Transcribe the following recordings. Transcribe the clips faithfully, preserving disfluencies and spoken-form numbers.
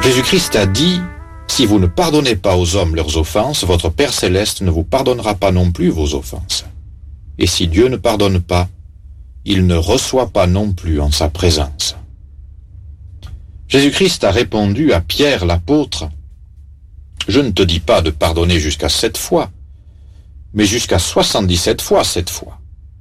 Jésus-Christ a dit, « Si vous ne pardonnez pas aux hommes leurs offenses, votre Père céleste ne vous pardonnera pas non plus vos offenses. Et si Dieu ne pardonne pas, il ne reçoit pas non plus en sa présence. » Jésus-Christ a répondu à Pierre l'apôtre, « Je ne te dis pas de pardonner jusqu'à sept fois, mais jusqu'à soixante-dix-sept fois sept fois. »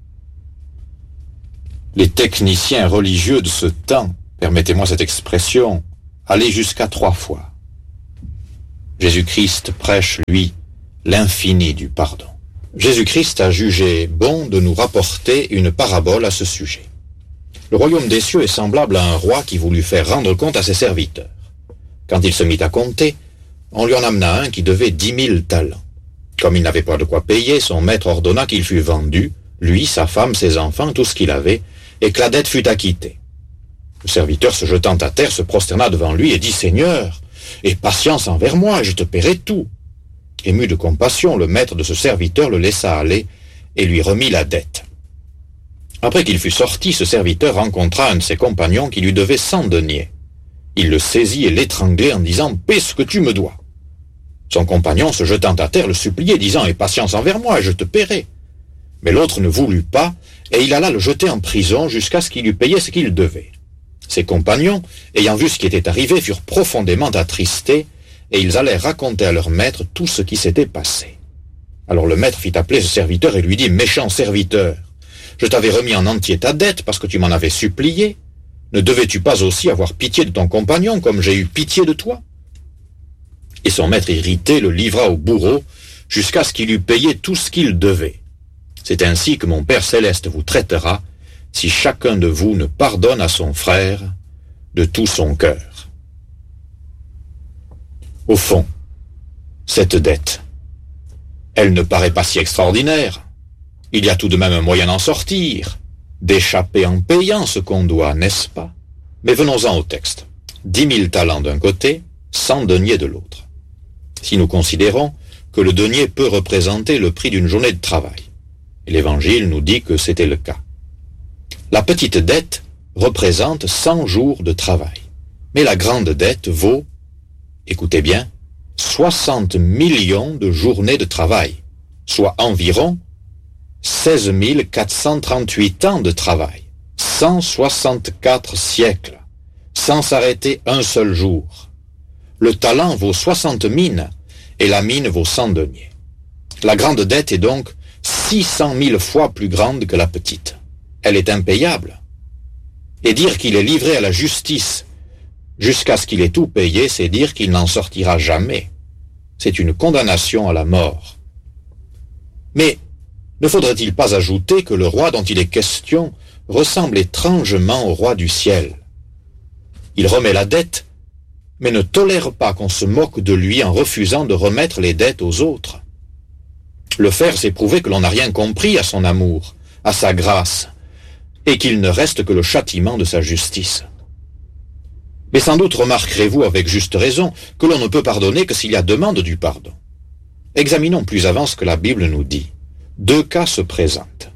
Les techniciens religieux de ce temps, permettez-moi cette expression, allaient jusqu'à trois fois. Jésus-Christ prêche, lui, l'infini du pardon. Jésus-Christ a jugé bon de nous rapporter une parabole à ce sujet. Le royaume des cieux est semblable à un roi qui voulut faire rendre compte à ses serviteurs. Quand il se mit à compter, on lui en amena un qui devait dix mille talents. Comme il n'avait pas de quoi payer, son maître ordonna qu'il fût vendu, lui, sa femme, ses enfants, tout ce qu'il avait, et que la dette fût acquittée. Le serviteur, se jetant à terre, se prosterna devant lui et dit, « Seigneur, aie patience envers moi, et je te paierai tout. » Ému de compassion, le maître de ce serviteur le laissa aller et lui remit la dette. Après qu'il fut sorti, ce serviteur rencontra un de ses compagnons qui lui devait cent deniers. Il le saisit et l'étranglait en disant « Paie ce que tu me dois. » Son compagnon, se jetant à terre, le suppliait, disant « Aie patience envers moi, et je te paierai. » Mais l'autre ne voulut pas, et il alla le jeter en prison jusqu'à ce qu'il eût payé ce qu'il devait. Ses compagnons, ayant vu ce qui était arrivé, furent profondément attristés, et ils allèrent raconter à leur maître tout ce qui s'était passé. Alors le maître fit appeler ce serviteur et lui dit « Méchant serviteur, je t'avais remis en entier ta dette parce que tu m'en avais supplié. Ne devais-tu pas aussi avoir pitié de ton compagnon comme j'ai eu pitié de toi ?» Et son maître irrité le livra au bourreau jusqu'à ce qu'il eût payé tout ce qu'il devait. C'est ainsi que mon Père céleste vous traitera si chacun de vous ne pardonne à son frère de tout son cœur. Au fond, cette dette, elle ne paraît pas si extraordinaire. Il y a tout de même un moyen d'en sortir, d'échapper en payant ce qu'on doit, n'est-ce pas? Mais venons-en au texte. Dix mille talents d'un côté, cent deniers de l'autre. Si nous considérons que le denier peut représenter le prix d'une journée de travail, et l'Évangile nous dit que c'était le cas. La petite dette représente cent jours de travail, mais la grande dette vaut, écoutez bien, soixante millions de journées de travail, soit environ seize mille quatre cent trente-huit ans de travail, cent soixante-quatre siècles, sans s'arrêter un seul jour. Le talent vaut soixante mines et la mine vaut cent deniers. La grande dette est donc six cent mille fois plus grande que la petite. Elle est impayable. Et dire qu'il est livré à la justice jusqu'à ce qu'il ait tout payé, c'est dire qu'il n'en sortira jamais. C'est une condamnation à la mort. Mais ne faudrait-il pas ajouter que le roi dont il est question ressemble étrangement au roi du ciel? Il remet la dette, mais ne tolère pas qu'on se moque de lui en refusant de remettre les dettes aux autres. Le faire, c'est prouver que l'on n'a rien compris à son amour, à sa grâce, et qu'il ne reste que le châtiment de sa justice. Mais sans doute remarquerez-vous avec juste raison que l'on ne peut pardonner que s'il y a demande du pardon. Examinons plus avant ce que la Bible nous dit. Deux cas se présentent.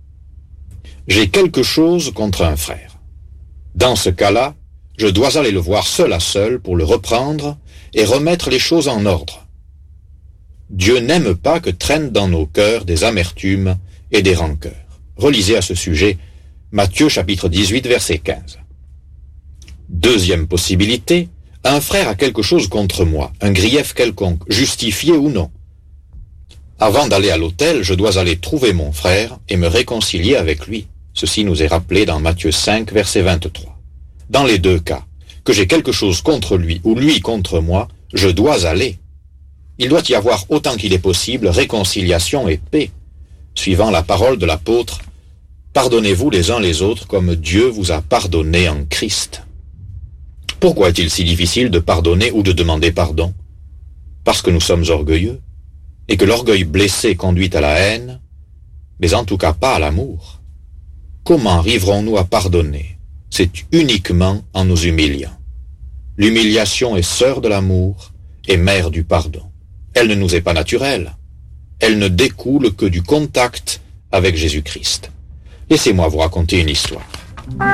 J'ai quelque chose contre un frère. Dans ce cas-là, je dois aller le voir seul à seul pour le reprendre et remettre les choses en ordre. Dieu n'aime pas que traînent dans nos cœurs des amertumes et des rancœurs. Relisez à ce sujet Matthieu chapitre dix-huit verset quinze. Deuxième possibilité, un frère a quelque chose contre moi, un grief quelconque, justifié ou non. Avant d'aller à l'autel, je dois aller trouver mon frère et me réconcilier avec lui. Ceci nous est rappelé dans Matthieu cinq verset vingt-trois. Dans les deux cas, que j'ai quelque chose contre lui ou lui contre moi, je dois aller. Il doit y avoir autant qu'il est possible réconciliation et paix, suivant la parole de l'apôtre. Pardonnez-vous les uns les autres comme Dieu vous a pardonné en Christ. Pourquoi est-il si difficile de pardonner ou de demander pardon? Parce que nous sommes orgueilleux, et que l'orgueil blessé conduit à la haine, mais en tout cas pas à l'amour. Comment arriverons-nous à pardonner? C'est uniquement en nous humiliant. L'humiliation est sœur de l'amour et mère du pardon. Elle ne nous est pas naturelle. Elle ne découle que du contact avec Jésus-Christ. Laissez-moi vous raconter une histoire.